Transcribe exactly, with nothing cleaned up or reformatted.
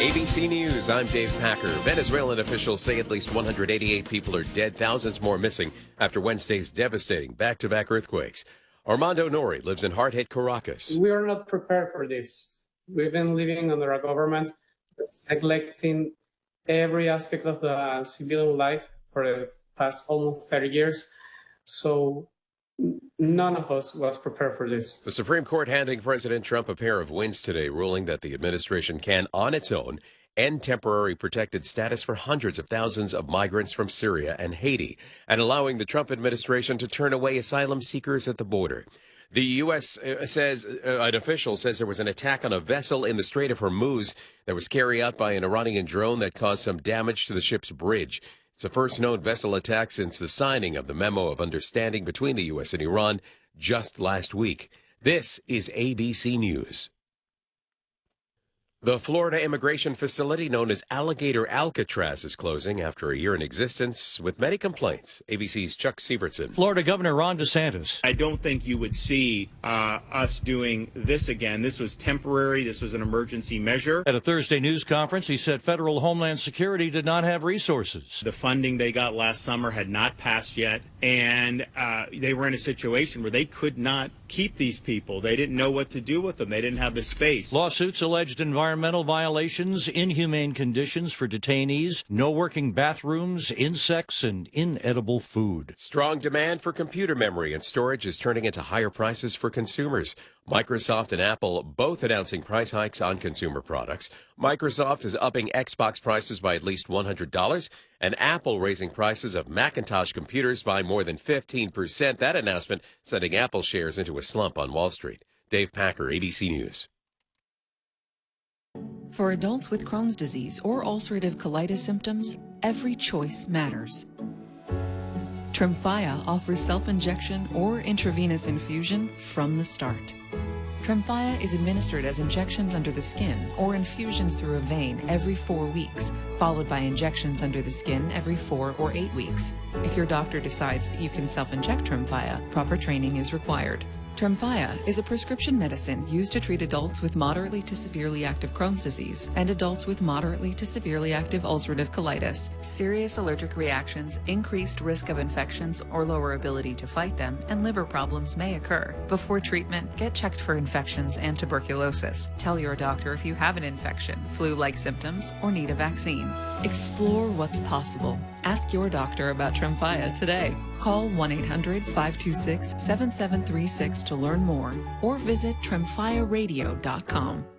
A B C News, I'm Dave Packer. Venezuelan officials say at least one hundred eighty-eight people are dead, thousands more missing after Wednesday's devastating back-to-back earthquakes. Armando Nori lives in hard-hit Caracas. We are not prepared for this. We've been living under a government that's neglecting every aspect of the civilian life for the past almost thirty years. So none of us was prepared for this. The Supreme Court handing President Trump a pair of wins today, ruling that the administration can, on its own, end temporary protected status for hundreds of thousands of migrants from Syria and Haiti, and allowing the Trump administration to turn away asylum seekers at the border. The U S says, uh, an official says there was an attack on a vessel in the Strait of Hormuz that was carried out by an Iranian drone that caused some damage to the ship's bridge. It's the first known vessel attack since the signing of the Memo of Understanding between the U S and Iran just last week. This is A B C News. The Florida immigration facility known as Alligator Alcatraz is closing after a year in existence with many complaints. A B C's Chuck Sievertson. Florida Governor Ron DeSantis. I don't think you would see uh, us doing this again. This was temporary. This was an emergency measure. At a Thursday news conference, he said federal Homeland Security did not have resources. The funding they got last summer had not passed yet, and uh, they were in a situation where they could not keep these people. They didn't know what to do with them. They didn't have the space. Lawsuits alleged environmental violations, inhumane conditions for detainees, no working bathrooms, insects, and inedible food. Strong demand for computer memory and storage is turning into higher prices for consumers. Microsoft and Apple both announcing price hikes on consumer products. Microsoft is upping Xbox prices by at least one hundred dollars, and Apple raising prices of Macintosh computers by more than fifteen percent. That announcement sending Apple shares into a slump on Wall Street. Dave Packer, A B C News. For adults with Crohn's disease or ulcerative colitis symptoms, every choice matters. Tremfya offers self-injection or intravenous infusion from the start. Tremfya is administered as injections under the skin or infusions through a vein every four weeks, followed by injections under the skin every four or eight weeks. If your doctor decides that you can self-inject Tremfya, proper training is required. Tremfya is a prescription medicine used to treat adults with moderately to severely active Crohn's disease and adults with moderately to severely active ulcerative colitis. Serious allergic reactions, increased risk of infections or lower ability to fight them, and liver problems may occur. Before treatment, get checked for infections and tuberculosis. Tell your doctor if you have an infection, flu-like symptoms, or need a vaccine. Explore what's possible. Ask your doctor about Tremfya today. Call one eight hundred, five two six, seven seven three six to learn more or visit tremfya radio dot com.